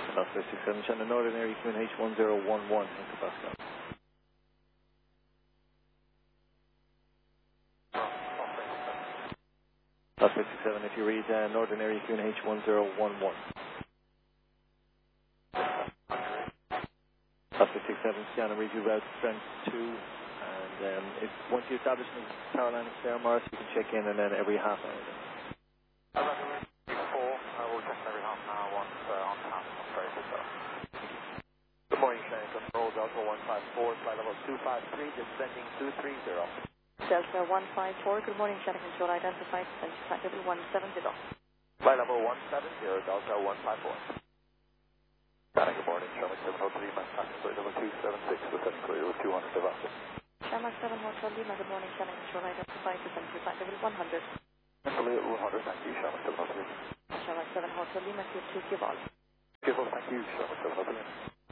Oscar 67, China Northern Area QNH 1011, Echo Pascal. Oscar 67, if you read Northern Area QNH 1011. Oscar 67, scan and read you route strength 2, and once you establish the Carolina Stair Morris, you can check in and then every half hour. We'll check every half an hour once on pass on very good stuff. Good morning, Shannon Control, Delta 154, flight level 253, descending 230. Delta 154, good morning, Shannon Control, identified, flight level 170. Flight level 170, Delta 154. Shannon, good morning, Shermac 7 Hotel Lima, flight level 276, descending clear with 200 of us. Shermac 7 Hotel Lima, good morning, Shannon Control, identified, descending flight level 100. Level 100, thank you, Shermac 7 Hotel Lima. Shermac 7 Hotel Lima, Q2 Kival. Kival, thank you, Shermac 7 Hotel Lima.